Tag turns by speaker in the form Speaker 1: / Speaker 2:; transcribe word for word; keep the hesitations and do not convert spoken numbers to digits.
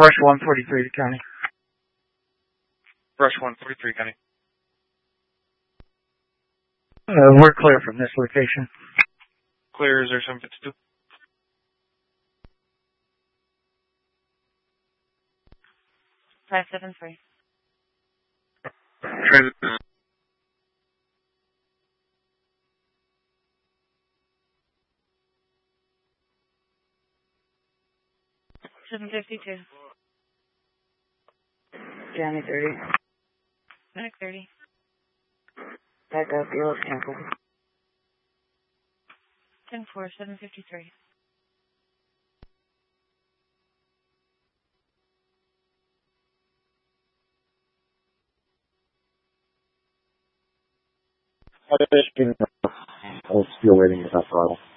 Speaker 1: Brush one forty-three to county.
Speaker 2: Brush one forty-three, county.
Speaker 1: Uh, we're clear from this location.
Speaker 2: Clear, is there seven fifty-two?
Speaker 3: five seven three.
Speaker 2: Transit.
Speaker 3: seven fifty-two.
Speaker 4: County thirty.
Speaker 3: Medic thirty.
Speaker 4: Back up, yellow cancel.
Speaker 3: ten four, seven fifty-three.
Speaker 5: I was still waiting with that throttle.